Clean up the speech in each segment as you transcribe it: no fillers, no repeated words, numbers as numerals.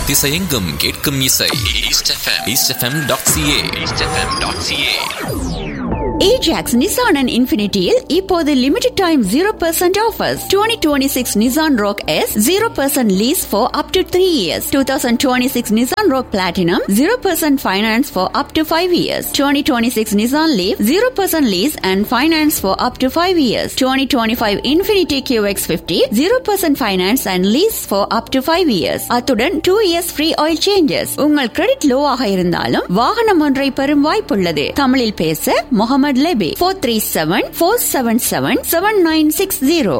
திசையெங்கும் கேட்கும் இசை East FM, eastfm.ca. Ajax Nissan and Infinityயில் இப்போது limited time 0% offers. 2026 Nissan Rogue S 0% lease for up to 3 years. 2026 Nissan Rogue Platinum 0% finance for up to 5 years. 2026 Nissan Leaf 0% lease and finance for up to 5 years. 2025 Infinity QX50 0% finance and lease for up to 5 years. அத்துடன் 2 years free oil changes. உங்கள் credit low ஆக இருந்தாலும் வாகனம் ஒன்றை பெறும் வாய்ப்புள்ளது. தமிழில் பேச முகமது Lebe 437-477-7960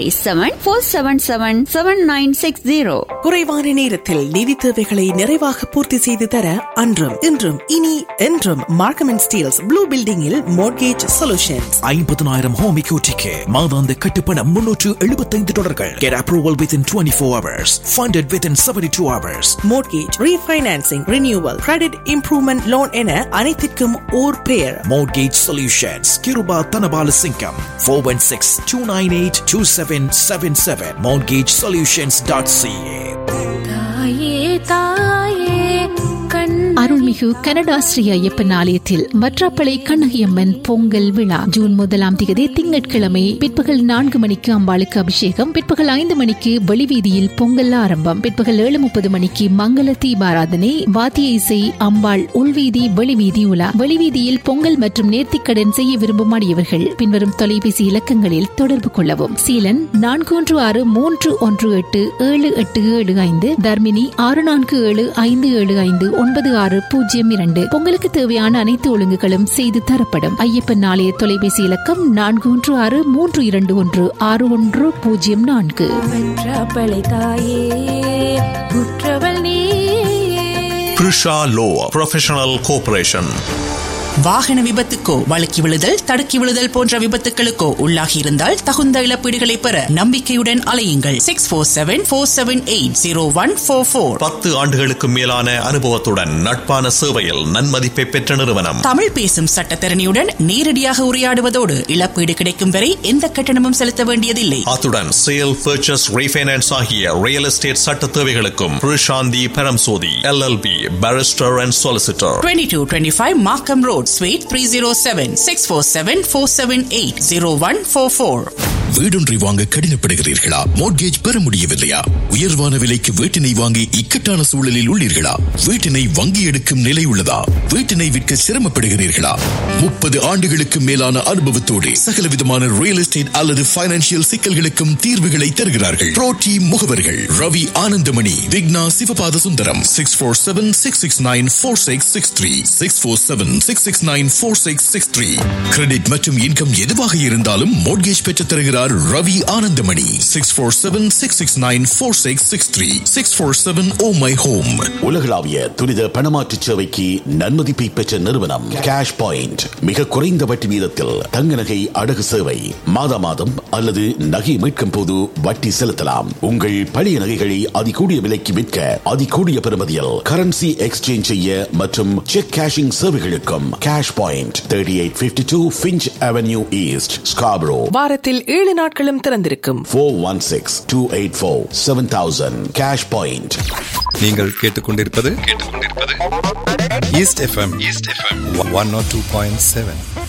437-477-7960. குறைவான நேரத்தில் நிதி தேவைகளை நிறைவாக பூர்த்தி செய்து தர அன்றும் இன்றும் இனி என்றும் மார்க்கம் அண்ட் ஸ்டீல்ஸ் ப்ளூ பில்டிங்கில் மோர்கேஜ் சொல்யூஷன்ஸ். 50,000 ஹோம் எக்யூட்டிக்கு மாதாந்த கட்டுப்பணம் $375. Get approval within 24 hours. Funded within 72 hours. Mortgage refinancing, renewal, credit improvement loan என அனைத்திற்கும் ஓர் பெயர். Mortgage Solutions. Kiruba Tanabala Singham 416-298-2777. MortgageSolutions.ca. அருள்மிகு கனடா ஸ்ரீ ஐயப்பன் ஆலயத்தில் மற்றாப்பளை கண்ணகியம்மன் பொங்கல் விழா ஜூன் 1 திங்கட்கிழமை பிற்பகல் 4 மணிக்கு அம்பாளுக்கு அபிஷேகம், பிற்பகல் 5 மணிக்கு வெளிவீதியில் பொங்கல் ஆரம்பம், பிற்பகல் 7:30 மணிக்கு மங்கள தீபாராதனை, வாத்திய இசை, அம்பாள் உள்வீதி வெளிவீதி உலா. வெளிவீதியில் பொங்கல் மற்றும் நேர்த்திக்கடன் செய்ய விரும்பும் அடியவர்கள் பின்வரும் தொலைபேசி இலக்கங்களில் தொடர்பு கொள்ளவும். சீலன் 4161878875, தர்மினி 6475759602. பொங்கலுக்கு தேவையான அனைத்து ஒழுங்குகளும் செய்து தரப்படும். ஐயப்பன் ஆலய தொலைபேசி இலக்கம் 4163216104. Prisha Law Professional Corporation. வாகன விபத்துக்கோ, வழுக்கி விழுதல், தடுக்கி விழுதல் போன்ற விபத்துகளுக்கோ உள்ளாகி இருந்தால் தகுந்த இழப்பீடுகளை பெற நம்பிக்கையுடன் அலையுங்கள். 647-478-0144. 10 ஆண்டுகளுக்கு மேலான அனுபவத்துடன் நட்பான சேவையில் நன்மதிப்பை பெற்ற நிறுவனம். தமிழ் பேசும் சட்டத்தரணியுடன் நேரடியாக உரையாடுவதோடு இழப்பீடு கிடைக்கும் வரை எந்த கட்டணமும் செலுத்த வேண்டியதில்லை. அத்துடன் சேல், பர்ச்சேஸ், ரீஃபைனான்ஸ் ஆகிய ரியல் எஸ்டேட் சட்ட தேவைகளுக்கும் Prasanthi Paramsothy LLB Barrister and Solicitor. 2225 Markham Road, Suite 307, 647-478-0144. வீடொன்றை வாங்க கடினப்படுகிறீர்களா? மோர்கேஜ் பெற முடியவில்லையா? உயர்வான விலைக்கு வீட்டினை வாங்கி இக்கட்டான சூழலில் உள்ளீர்களா? வீட்டினை வங்கி எடுக்கும் நிலை உள்ளதா? வீட்டினை விற்க சிரமப்படுகிறீர்களா? 30 ஆண்டுகளுக்கு மேலான அனுபவத்தோடு சகலவிதமான ரியல் எஸ்டேட் அல்லது பைனான்சியல் சிக்கல்களுக்கும் தீர்வுகளை தருகிறார்கள். புரோட்டி முகவர்கள் ரவி ஆனந்தமணி, விக்னா சிவபாத சுந்தரம். 647-669-4663, 647-669-4663. கிரெடிட் மற்றும் இன்கம் எதுவாக இருந்தாலும் மோர்கேஜ் பெற்று தருகிறார் Ravi Ananthamani. 647-669-4663, 647 Oh My Home. உலகளாவிய துரித பணமாற்று சேவைக்கு நன்மதிப்பை பெற்ற நிறுவனம் கேஷ் பாயிண்ட். மிக குறைந்த வட்டி வீதத்தில் தங்க நகை அடகு சேவை. மாதா மாதம் அல்லது நகை மீட்கும் போது வட்டி செலுத்தலாம். உங்கள் பழைய நகைகளை அதிகூடிய விலைக்கு விற்க அதிகூடிய பெறுமதியில் கரன்சி எக்ஸ்சேஞ்ச் செய்ய மற்றும் check cashing சேவைகளுக்கும் cash point 3852 Finch Avenue East, Scarborough. வாரத்தில் 7 நாட்களும் திறந்திருக்கும். 416-284-7000. Cash point. நீங்கள் கேட்டுக்கொண்டிருப்பது ஈஸ்ட் FM 102.7.